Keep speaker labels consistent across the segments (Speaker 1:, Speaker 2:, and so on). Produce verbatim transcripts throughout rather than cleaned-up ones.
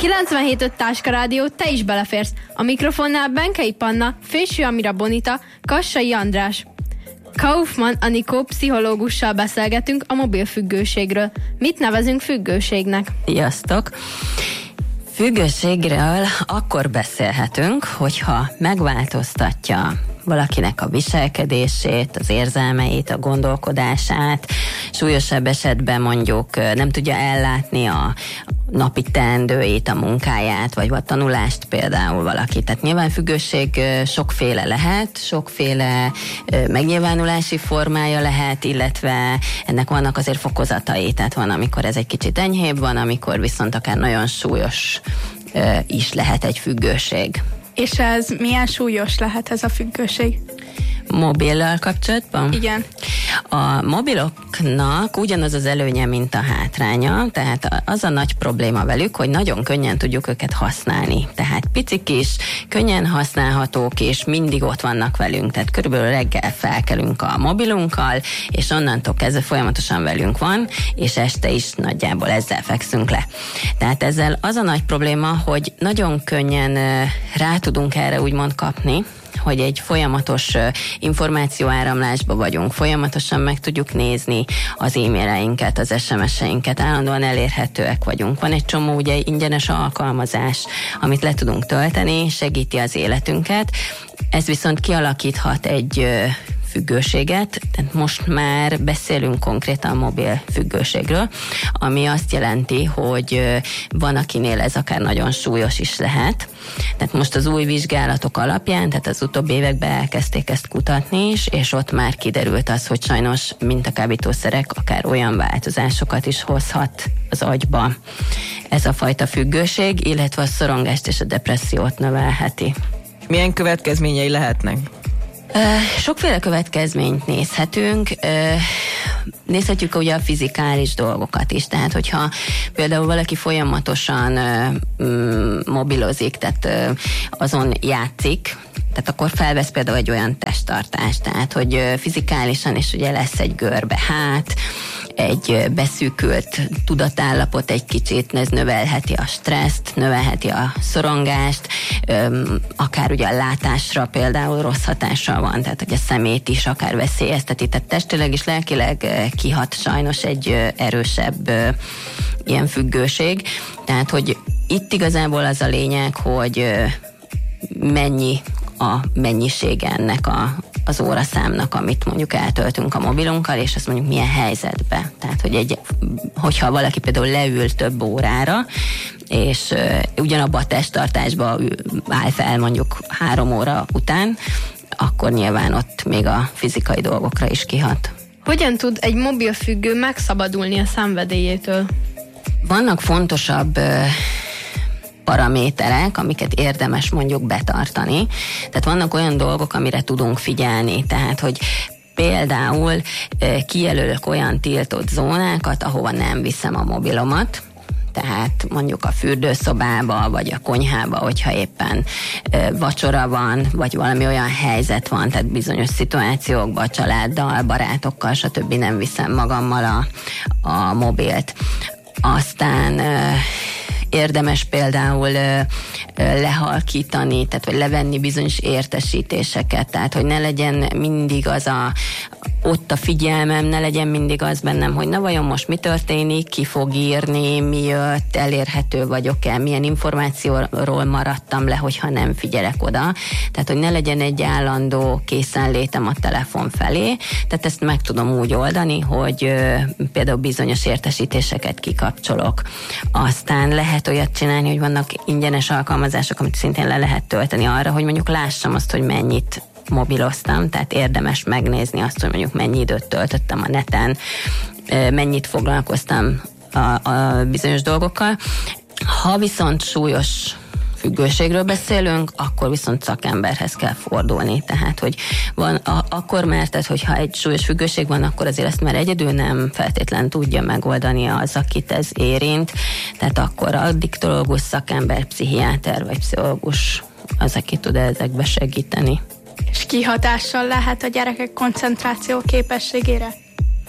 Speaker 1: kilencvenhét öt Táska Rádió, te is beleférsz. A mikrofonnál Benkei Panna, Fésű Amira Bonita, Kassai András. Kaufmann Anikó pszichológussal beszélgetünk a mobilfüggőségről. Mit nevezünk függőségnek?
Speaker 2: Sziasztok! Függőségről akkor beszélhetünk, hogyha megváltoztatja valakinek a viselkedését, az érzelmeit, a gondolkodását, súlyosabb esetben mondjuk nem tudja ellátni a napi teendőit, a munkáját, vagy a tanulást például valaki. Tehát nyilván függőség sokféle lehet, sokféle megnyilvánulási formája lehet, illetve ennek vannak azért fokozatai. Tehát van, amikor ez egy kicsit enyhébb, van, amikor viszont akár nagyon súlyos is lehet egy függőség.
Speaker 3: És ez milyen súlyos lehet ez a függőség?
Speaker 2: Mobillal kapcsolatban?
Speaker 3: Igen.
Speaker 2: A mobiloknak ugyanaz az előnye, mint a hátránya, tehát az a nagy probléma velük, hogy nagyon könnyen tudjuk őket használni. Tehát picik is, könnyen használhatók, és mindig ott vannak velünk. Tehát körülbelül reggel felkelünk a mobilunkkal, és onnantól kezdve folyamatosan velünk van, és este is nagyjából ezzel fekszünk le. Tehát ezzel az a nagy probléma, hogy nagyon könnyen rá tudunk erre úgymond kapni, hogy egy folyamatos információáramlásba vagyunk, folyamatosan meg tudjuk nézni az e-maileinket, az es em es-einket, állandóan elérhetőek vagyunk. Van egy csomó ugye ingyenes alkalmazás, amit le tudunk tölteni, segíti az életünket. Ez viszont kialakíthat egy függőséget, tehát most már beszélünk konkrétan mobil függőségről, ami azt jelenti, hogy van, akinél ez akár nagyon súlyos is lehet. Tehát most az új vizsgálatok alapján, tehát az utóbbi években elkezdték ezt kutatni is, és ott már kiderült az, hogy sajnos mint a kábítószerek akár olyan változásokat is hozhat az agyba ez a fajta függőség, illetve a szorongást és a depressziót növelheti.
Speaker 4: Milyen következményei lehetnek?
Speaker 2: Sokféle következményt nézhetünk. Nézhetjük ugye a fizikális dolgokat is, tehát hogyha például valaki folyamatosan mobilozik, tehát azon játszik, tehát akkor felvesz például egy olyan testtartást, tehát hogy fizikálisan is ugye lesz egy görbe hát, egy beszűkült tudatállapot egy kicsit, ez növelheti a stresszt, növelheti a szorongást, akár ugye a látásra például rossz hatással van, tehát hogy a szemét is akár veszélyezteti, tehát testileg és lelkileg kihat sajnos egy erősebb ilyen függőség, tehát hogy itt igazából az a lényeg, hogy mennyi a mennyisége ennek a, az óraszámnak, amit mondjuk eltöltünk a mobilunkkal, és azt mondjuk milyen helyzetbe. Tehát, hogy egy, hogyha valaki például leül több órára, és uh, ugyanabba a testtartásba áll fel mondjuk három óra után, akkor nyilván ott még a fizikai dolgokra is kihat.
Speaker 1: Hogyan tud egy mobilfüggő megszabadulni a szenvedélyétől?
Speaker 2: Vannak fontosabb uh, paraméterek, amiket érdemes mondjuk betartani. Tehát vannak olyan dolgok, amire tudunk figyelni. Tehát, hogy például kijelölök olyan tiltott zónákat, ahova nem viszem a mobilomat, tehát mondjuk a fürdőszobába, vagy a konyhába, hogyha éppen vacsora van, vagy valami olyan helyzet van, tehát bizonyos szituációkban a családdal, barátokkal, stb. Nem viszem magammal a, a mobilt. Aztán érdemes például ö, ö, lehalkítani, tehát vagy levenni bizonyos értesítéseket, tehát hogy ne legyen mindig az a ott a figyelmem, ne legyen mindig az bennem, hogy na vajon most mi történik, ki fog írni, mi jött, elérhető vagyok-e, milyen információról maradtam le, hogyha nem figyelek oda. Tehát, hogy ne legyen egy állandó készenlétem a telefon felé. Tehát ezt meg tudom úgy oldani, hogy ö, például bizonyos értesítéseket kikapcsolok. Aztán lehet olyat csinálni, hogy vannak ingyenes alkalmazások, amit szintén le lehet tölteni arra, hogy mondjuk lássam azt, hogy mennyit mobiloztam, tehát érdemes megnézni azt, hogy mondjuk mennyi időt töltöttem a neten, mennyit foglalkoztam a, a bizonyos dolgokkal. Ha viszont súlyos függőségről beszélünk, akkor viszont szakemberhez kell fordulni. Tehát, hogy van, a, akkor már, tehát, hogyha egy súlyos függőség van, akkor azért ezt már egyedül nem feltétlen tudja megoldani az, akit ez érint. Tehát akkor addiktológus, szakember, pszichiáter vagy pszichológus az, aki tud ezekbe segíteni.
Speaker 3: És kihatással lehet a gyerekek koncentráció képességére?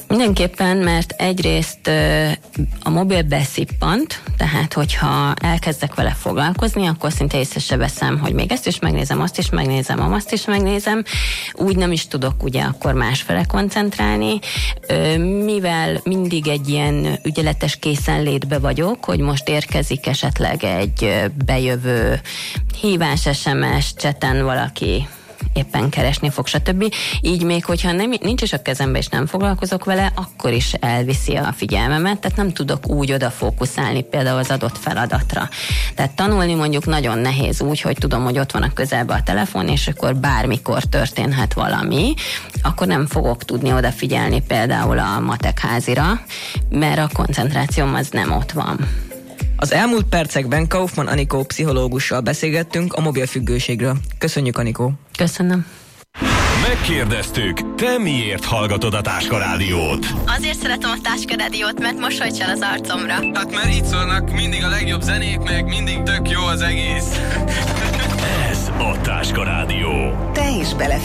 Speaker 2: Mindenképpen, mert egyrészt a mobil beszippant, tehát hogyha elkezdek vele foglalkozni, akkor szinte észre se veszem, hogy még ezt is megnézem, azt is megnézem, azt is megnézem. Úgy nem is tudok ugye akkor másfele koncentrálni, mivel mindig egy ilyen ügyeletes készenlétbe vagyok, hogy most érkezik esetleg egy bejövő hívás, es em es, cseten valaki éppen keresni fog, stb. Így még, hogyha nem, nincs is a kezembe, és nem foglalkozok vele, akkor is elviszi a figyelmemet, tehát nem tudok úgy oda fókuszálni például az adott feladatra. Tehát tanulni mondjuk nagyon nehéz úgy, hogy tudom, hogy ott van a közelben a telefon, és akkor bármikor történhet valami, akkor nem fogok tudni odafigyelni például a matek házira, mert a koncentrációm az nem ott van.
Speaker 4: Az elmúlt percekben Kaufmann Anikó pszichológussal beszélgettünk a mobilfüggőségről. Köszönjük, Anikó!
Speaker 2: Köszönöm!
Speaker 5: Megkérdeztük, te miért hallgatod a Táska Rádiót?
Speaker 1: Azért szeretem a Táska Rádiót, mert mosolyt csal az arcomra.
Speaker 6: Hát mert itt szólnak mindig a legjobb zenék, meg mindig tök jó az egész.
Speaker 5: Ez a Táska Rádió.
Speaker 7: Te is belefér